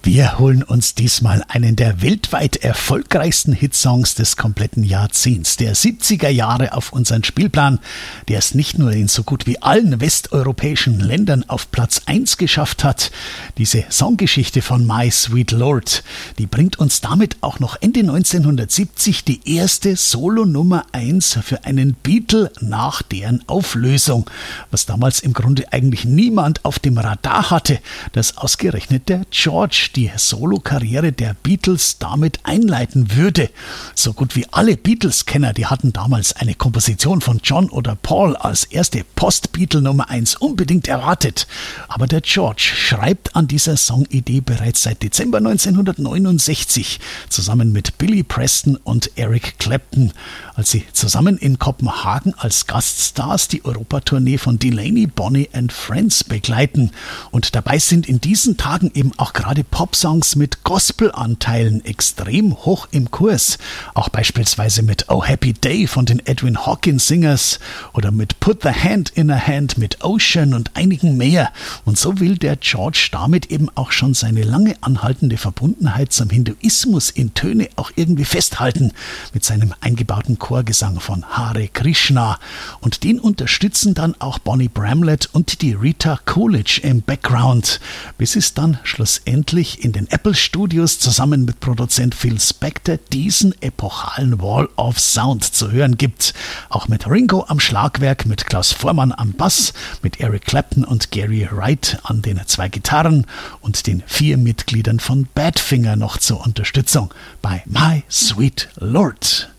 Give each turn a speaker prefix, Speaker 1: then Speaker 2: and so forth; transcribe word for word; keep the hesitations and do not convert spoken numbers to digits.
Speaker 1: Wir holen uns diesmal einen der weltweit erfolgreichsten Hitsongs des kompletten Jahrzehnts, der siebziger Jahre, auf unseren Spielplan, der es nicht nur in so gut wie allen westeuropäischen Ländern auf Platz eins geschafft hat. Diese Songgeschichte von My Sweet Lord, die bringt uns damit auch noch Ende neunzehnhundertsiebzig die erste Solo-Nummer eins für einen Beatle nach deren Auflösung, was damals im Grunde eigentlich niemand auf dem Radar hatte, dass ausgerechnet der George die Solo-Karriere der Beatles damit einleiten würde. So gut wie alle Beatles-Kenner, die hatten damals eine Komposition von John oder Paul als erste Post-Beatle Nummer eins unbedingt erwartet. Aber der George schreibt an dieser Songidee bereits seit Dezember neunzehnhundertneunundsechzig zusammen mit Billy Preston und Eric Clapton, als sie zusammen in Kopenhagen als Gaststars die Europatournee von Delaney, Bonnie and Friends begleiten. Und dabei sind in diesen Tagen eben auch gerade Popsongs mit Gospel-Anteilen extrem hoch im Kurs. Auch beispielsweise mit Oh Happy Day von den Edwin Hawkins Singers oder mit Put the Hand in a Hand mit Ocean und einigen mehr. Und so will der George damit eben auch schon seine lange anhaltende Verbundenheit zum Hinduismus in Töne auch irgendwie festhalten, mit seinem eingebauten Chorgesang von Hare Krishna. Und den unterstützen dann auch Bonnie Bramlett und die Rita Coolidge im Background, bis es dann schlussendlich in den Apple Studios zusammen mit Produzent Phil Spector diesen epochalen Wall of Sound zu hören gibt. Auch mit Ringo am Schlagwerk, mit Klaus Voormann am Bass, mit Eric Clapton und Gary Wright an den zwei Gitarren und den vier Mitgliedern von Badfinger noch zur Unterstützung bei My Sweet Lord.